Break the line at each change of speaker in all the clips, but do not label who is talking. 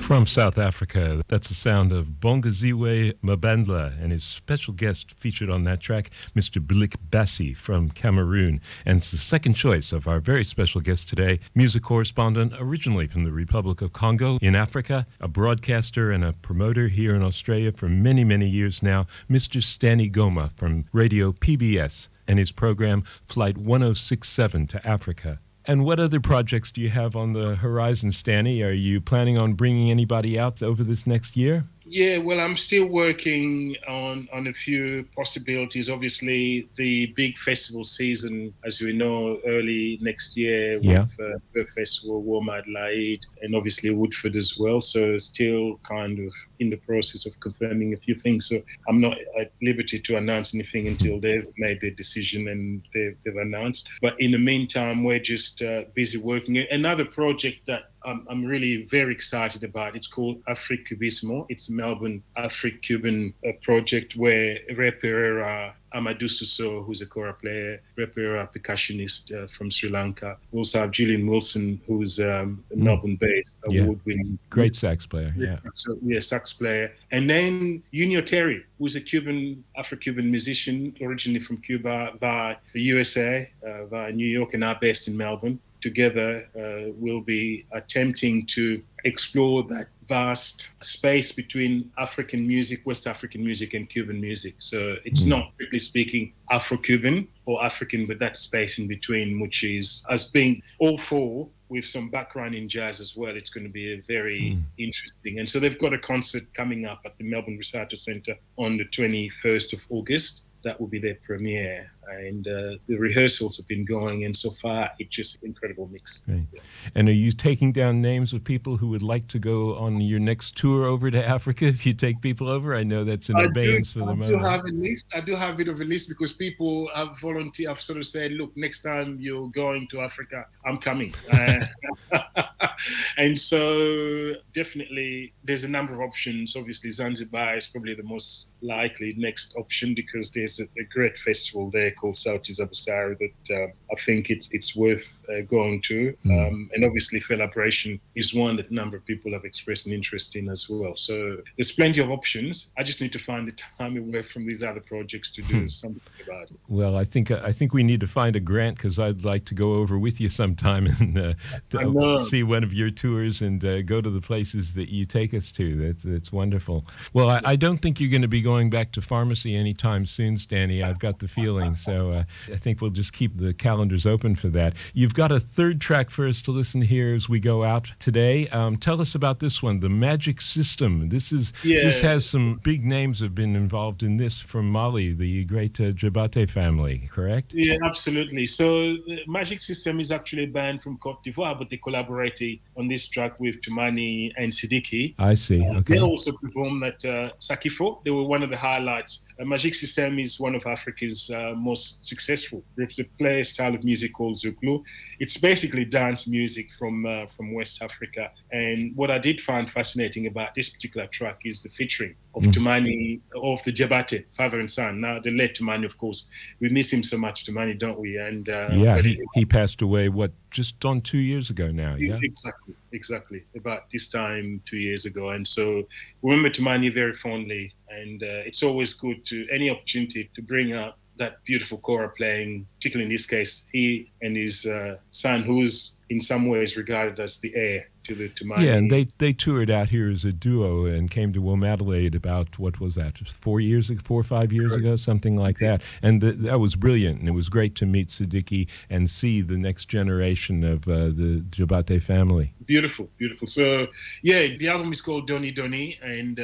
From South Africa, that's the sound of Bongaziwe Mabandla and his special guest featured on that track, Mr. Bilik Bassi from Cameroon. And it's the second choice of our very special guest today, music correspondent originally from the Republic of Congo in Africa, a broadcaster and a promoter here in Australia for many, many years now, Mr. Stanny Goma from Radio PBS and his program Flight 1067 to Africa. And what other projects do you have on the horizon, Stanny? Are you planning on bringing anybody out over this next year?
Yeah, well, I'm still working on a few possibilities. Obviously, the big festival season, as we know, early next year with Perth Festival, Warm Adelaide, and obviously Woodford as well. So still kind of in the process of confirming a few things. So I'm not at liberty to announce anything until they've made their decision and they've announced. But in the meantime, we're just busy working. Another project that I'm really very excited about. It's called Africubismo. It's a Melbourne Afro-Cuban project where Ray Pereira, Amadou Suso, who's a kora player, Ray Pereira, percussionist from Sri Lanka. We also have Julian Wilson, who's a Melbourne-based award-winning.
Great sax player,
sax player. And then Junior Terry, who's a Afro-Cuban musician, originally from Cuba, via the USA, via New York, and now based in Melbourne. Together, we'll be attempting to explore that vast space between African music, West African music, and Cuban music. So it's not, strictly speaking, Afro-Cuban or African, but that space in between, which is, as being all four, with some background in jazz as well, it's going to be a very interesting. And so they've got a concert coming up at the Melbourne Recital Centre on the 21st of August. That will be their premiere. And the rehearsals have been going, and so far it's just an incredible mix.
Right. Yeah. And are you taking down names of people who would like to go on your next tour over to Africa if you take people over? I know that's in abeyance for the moment.
I do have a list. I do have a bit of a list because people have volunteered. I've sort of said, look, next time you're going to Africa, I'm coming. And so definitely there's a number of options. Obviously, Zanzibar is probably the most likely next option because there's a great festival there called Sauti za Busara that I think it's worth going to. And obviously, Celebration is one that a number of people have expressed an interest in as well. So there's plenty of options. I just need to find the time away from these other projects to do something about it.
Well, I think we need to find a grant because I'd like to go over with you sometime and see one of your tours and go to the places that you take us to. That's wonderful. Well, I don't think you're going to be going back to pharmacy anytime soon, Stanny. I've got the feeling. So I think we'll just keep the calendars open for that. You've got a third track for us to listen here as we go out today. Tell us about this one, The Magic System. This has some big names have been involved in this from Mali, the great Djabate family, correct?
Yeah, absolutely. So the Magic System is actually a band from Cote d'Ivoire, but they collaborated on this track with Toumani and Sidiki.
I see. Okay.
They also performed at Sakifo. They were one of the highlights. Magic System is one of Africa's most successful groups. They play a style of music called Zouglou. It's basically dance music from West Africa. And what I did find fascinating about this particular track is the featuring of Toumani, of the Djabate, father and son. Now, the late Toumani, of course, we miss him so much, Toumani, don't we? And
he passed away, just on 2 years ago now, yeah?
Exactly. About this time 2 years ago. And so we remember Toumani very fondly. And it's always good to, any opportunity to bring up that beautiful kora playing, particularly in this case, he and his son, who's in some ways regarded as the heir to Toumani.
Yeah, and they toured out here as a duo and came to Warm Adelaide about, what was that, 4 or 5 years ago, something like that. And that was brilliant, and it was great to meet Sidiki and see the next generation of the Djabate family.
Beautiful, beautiful. So, yeah, the album is called Doni Doni, and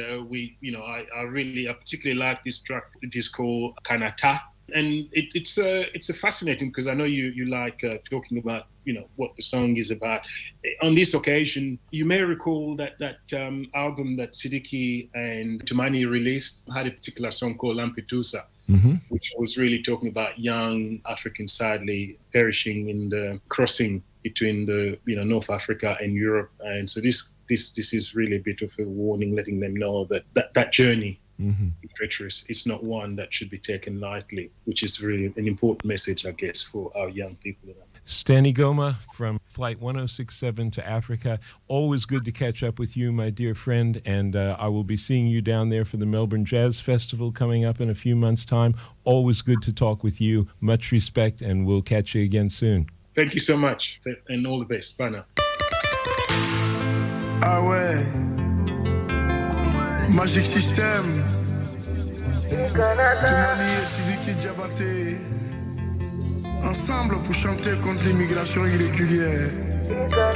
I particularly like this track. It is called Kanata. And it's a fascinating, because I know you like talking about what the song is about. On this occasion, you may recall that album that Sidiki and Toumani released had a particular song called Lampedusa, which was really talking about young Africans sadly perishing in the crossing between the North Africa and Europe. And so this is really a bit of a warning, letting them know that journey. Treacherous. It's not one that should be taken lightly, which is really an important message, I guess, for our young people.
Stanley Goma from Flight 1067 to Africa. Always good to catch up with you, my dear friend, and I will be seeing you down there for the Melbourne Jazz Festival coming up in a few months' time. Always good to talk with you. Much respect, and we'll catch you again soon.
Thank you so much, and all the best. Bye now.
Ah ouais, Magic System, Toumani et Sidiki Diabaté, ensemble pour chanter contre l'immigration irrégulière.